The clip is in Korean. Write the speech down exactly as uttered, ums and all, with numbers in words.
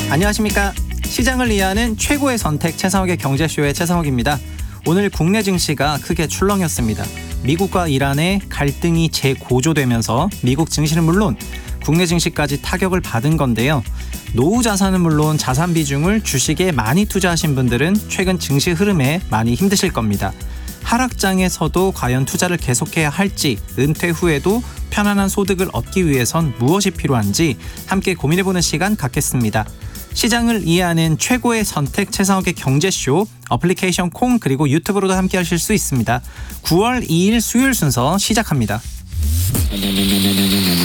안녕하십니까. 시장을 이해하는 최고의 선택 최상욱의 경제쇼의 최상욱입니다. 오늘 국내 증시가 크게 출렁였습니다. 미국과 이란의 갈등이 재고조되면서 미국 증시는 물론 국내 증시까지 타격을 받은 건데요. 노후 자산은 물론 자산 비중을 주식에 많이 투자하신 분들은 최근 증시 흐름에 많이 힘드실 겁니다. 하락장에서도 과연 투자를 계속해야 할지, 은퇴 후에도 편안한 소득을 얻기 위해선 무엇이 필요한지 함께 고민해보는 시간 갖겠습니다. 시장을 이해하는 최고의 선택 최상욱의 경제쇼, 어플리케이션 콩 그리고 유튜브로도 함께 하실 수 있습니다. 구월 이일 수요일 순서 시작합니다.